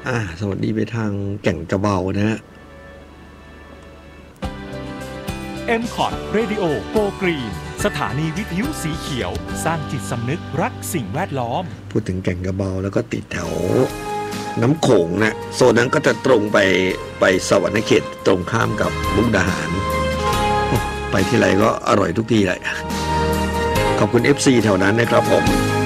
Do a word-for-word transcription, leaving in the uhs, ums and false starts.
อ่าสวัสดีไปทางแก่งกระเบานะฮะเอ็ม คอท Radio Go Green สถานีวิทยุสีเขียวสร้างจิตสำนึกรักสิ่งแวดล้อมพูดถึงแก่งกระเบาแล้วก็ติดแถวน้ำโขงนะโซนนั้นก็จะตรงไปไปสวรรณเขตตรงข้ามกับมุกดาหารไปที่ไรก็อร่อยทุกทีเลยขอบคุณ เอฟ ซี แถวนั้นนะครับผม